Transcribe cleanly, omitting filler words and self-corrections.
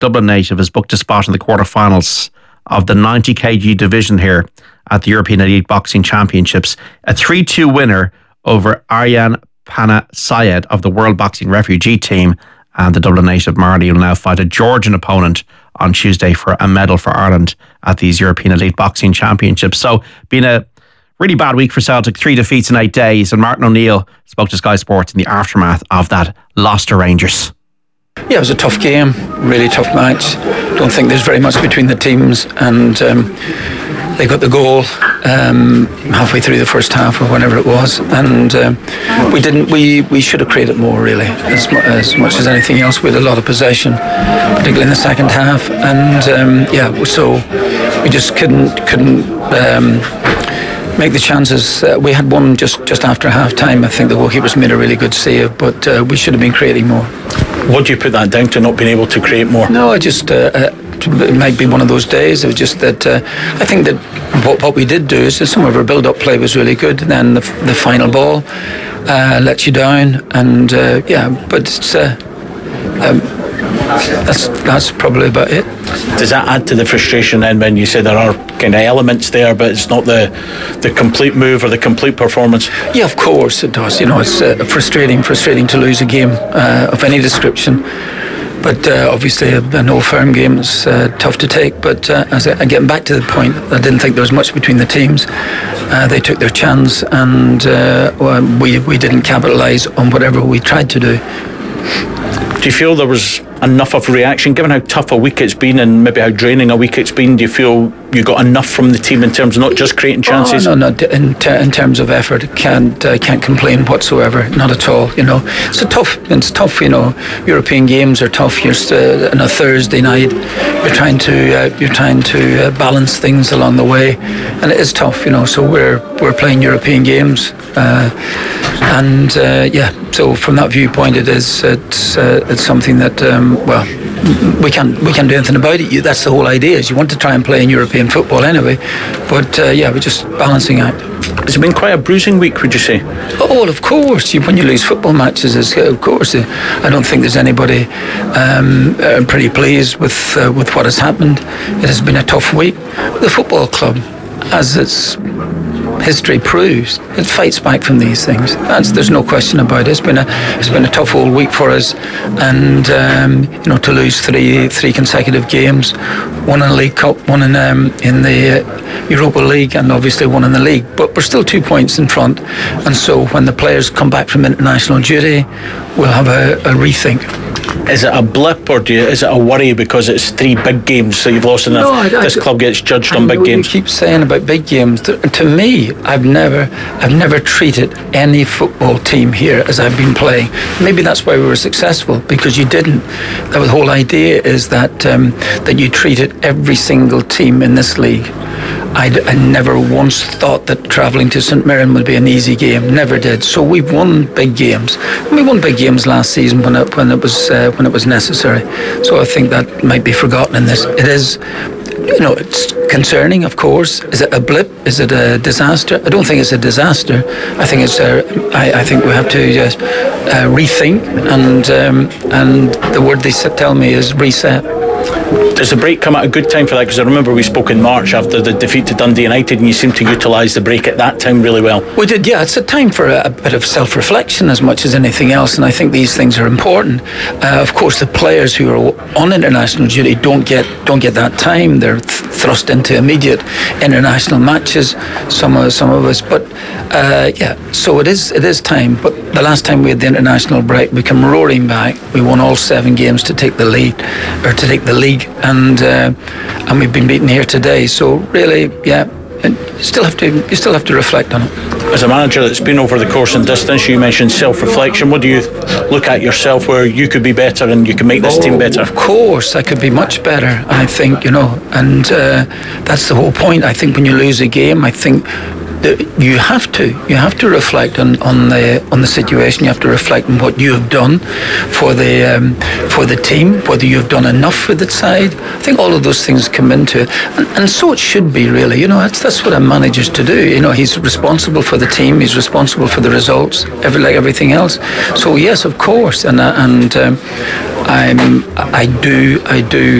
Dublin native, has booked a spot in the quarterfinals of the 90 kg division here at the European Elite Boxing Championships. A 3-2 winner over Aryan Panasayed of the World Boxing Refugee Team, and the Dublin native Marley will now fight a Georgian opponent on Tuesday for a medal for Ireland at these European Elite Boxing Championships. So, been a really bad week for Celtic, 3 defeats in 8 days, and Martin O'Neill spoke to Sky Sports in the aftermath of that loss to Rangers. Yeah, it was a tough game, really tough match. Don't think there's very much between the teams, and they got the goal halfway through the first half or whenever it was, and we should have created more, really, as much as anything else. We had a lot of possession, particularly in the second half, and so we just couldn't make the chances. We had one just after half time. I think the goalkeepers made a really good save, but we should have been creating more. What do you put that down to, not being able to create more? No, I just it might be one of those days. It was just that I think that what we did do is that some of our build-up play was really good, and then the final ball let you down, and but it's that's probably about it. Does that add to the frustration then when you say there are kind of elements there, but it's not the complete move or the complete performance? Yeah, of course it does. You know, it's frustrating to lose a game of any description. But obviously an Old Firm game is tough to take. But getting back to the point, I didn't think there was much between the teams. They took their chance, and we didn't capitalise on whatever we tried to do. Do you feel there was enough of a reaction, given how tough a week it's been and maybe how draining a week it's been? Do you feel you got enough from the team in terms of not just creating chances? No. In terms of effort, can't complain whatsoever. Not at all. You know, it's tough. You know, European games are tough. You're on a Thursday night. You're trying to balance things along the way, and it is tough. You know, so we're playing European games, So from that viewpoint, it's something that we can't do anything about it. That's the whole idea. Is you want to try and play in European football anyway, but we're just balancing out. Has it been quite a bruising week, would you say? Oh, well, of course. When you lose football matches, of course. I don't think there's anybody pretty pleased with what has happened. It has been a tough week. The football club, as its history proves, it fights back from these things. There's no question about it. It's been a tough old week for us, and to lose three consecutive games, one in the League Cup, one in the Europa League, and obviously one in the league. But we're still 2 points in front, and so when the players come back from international duty, we'll have a rethink. Is it a blip, or is it a worry because it's 3 big games, so you've lost enough? This club gets judged on big games. You keep saying about big games. To me, I've never treated any football team here as I've been playing. Maybe that's why we were successful, because you didn't. The whole idea is that you treated every single team in this league. I never once thought that travelling to St Mirren would be an easy game. Never did. So we've won big games. And we won big games last season when it was necessary. So I think that might be forgotten in this. It is, it's concerning, of course. Is it a blip? Is it a disaster? I don't think it's a disaster. I think it's I think we have to just rethink, and the word they tell me is reset. Does the break come at a good time for that? Because I remember we spoke in March after the defeat to Dundee United, and you seemed to utilise the break at that time really well. We did, yeah. It's a time for a bit of self-reflection as much as anything else, and I think these things are important. Of course, the players who are on international duty don't get that time. They're thrust into immediate international matches. Some of us, but so it is time. But the last time we had the international break, we come roaring back. We won all 7 games to take the lead, or to take the league, and we've been beaten here today. So really, and you still have to reflect on it. As a manager that's been over the course and distance, you mentioned self-reflection. What do you look at yourself where you could be better and you can make this team better? Of course, I could be much better. I think, and that's the whole point. I think when you lose a game, I think you have to reflect on the situation. You have to reflect on what you have done for the team, whether you have done enough for the side. I think all of those things come into it, and so it should be, really. That's what a manager's to do. He's responsible for the team. He's responsible for the results, like everything else. So yes, of course, and I do